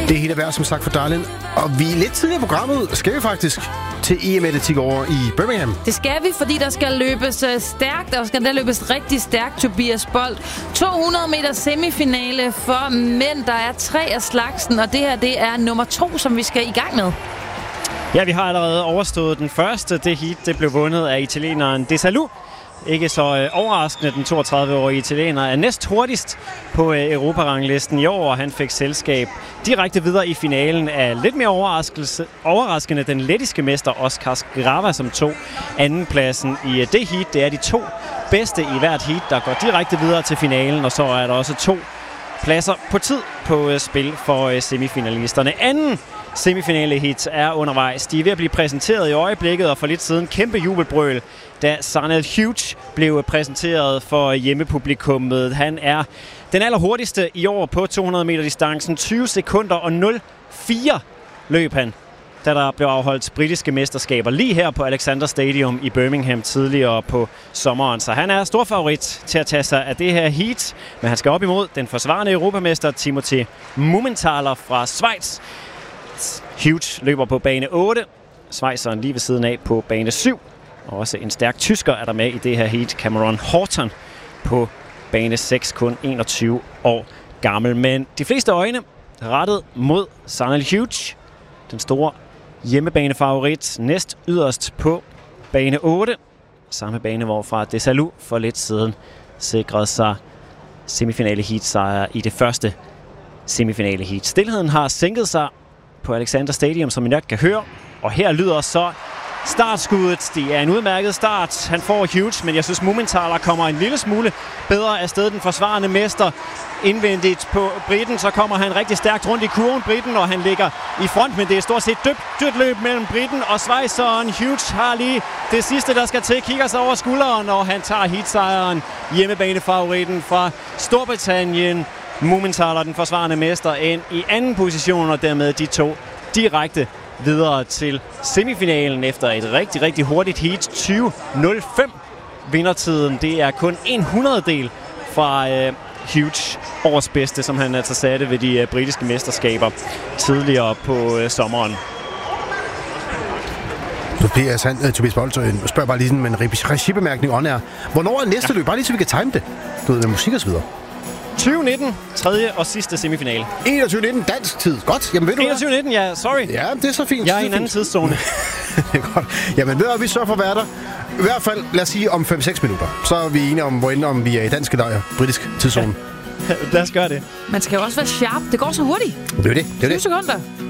Det er helt værd, som sagt, for Darlin. Og vi er lidt tidligere i programmet, skal vi faktisk til EM-atletik over i Birmingham. Det skal vi, fordi der skal løbes stærkt, og skal der løbes rigtig stærkt, Tobias Bolt. 200 meter semifinale for mænd, der er 3 af slagsen, og det her, det er nummer 2, som vi skal i gang med. Ja, vi har allerede overstået den første. Det heat, det blev vundet af italieneren Desalou. Ikke så overraskende, den 32-årige italiener er næst hurtigst på Europaranglisten i år, og han fik selskab direkte videre i finalen af lidt mere overraskende den lettiske mester Oskar Grava, som tog andenpladsen i det heat. Det er de 2 bedste i hvert heat, der går direkte videre til finalen, og så er der også 2 pladser på tid på spil for semifinalisterne. Anden semifinale hit er undervejs. De er ved at blive præsenteret i øjeblikket, og for lidt siden kæmpe jubelbrøl, da Sanel Hughes blev præsenteret for hjemmepublikummet. Han er den allerhurtigste i år på 200 meter distancen. 20 sekunder og 0,4 løb han, da der blev afholdt britiske mesterskaber lige her på Alexander Stadium i Birmingham tidligere på sommeren. Så han er stor favorit til at tage sig af det her heat, men han skal op imod den forsvarende europamester Timothy Mumenthaler fra Schweiz. Hughes løber på bane 8, Schweizeren lige ved siden af på bane 7. Og også en stærk tysker er der med i det her heat, Cameron Horton, på bane 6, kun 21 år gammel. Men de fleste øjne rettet mod Sanel Hughes, den store hjemmebanefavorit, næst yderst på bane 8. Samme bane, hvorfra Desalou for lidt siden sikrede sig semifinale heat sejr i det første semifinale heat. Stilheden har sænket sig på Alexander Stadium, som I nok kan høre. Og her lyder så startskuddet. Det er en udmærket start. Han får Hughes, men jeg synes Mumenthaler kommer en lille smule bedre afsted. Den forsvarende mester indvendigt på Briten. Så kommer han rigtig stærkt rundt i kurven, Briten, og han ligger i front. Men det er stort set dødt løb mellem Briten og Schweizeren. Hughes har lige det sidste, der skal til. Kigger sig over skulderen, og han tager heatsejren. Hjemmebanefavoritten fra Storbritannien. Mumenthaler, den forsvarende mester, ind i anden position, og dermed de 2 direkte videre til semifinalen efter et rigtig, rigtig hurtigt heat. 20.05 vindertiden. Det er kun 1/100 fra Hughes, årets bedste, som han altså satte ved de britiske mesterskaber tidligere på sommeren. Tobias Bolt spørger bare lige sådan med en regibemærkning on air. Hvornår er næste løb? Bare lige så vi kan time det. Du ved, med musik og så videre. 2019, tredje og sidste semifinale. 21.19 dansk tid. Godt. Jamen ved du 21.19, ja, sorry. Ja, det er så fint. Jeg er i en anden tidszone. Det er godt. Jamen ved du, vi sørger for at være der. I hvert fald, lad os sige om 5-6 minutter. Så er vi enige om vi er i dansk eller britisk tidszone. Lad os gøre det. Man skal jo også være sharp. Det går så hurtigt. Det er det. 20 sekunder.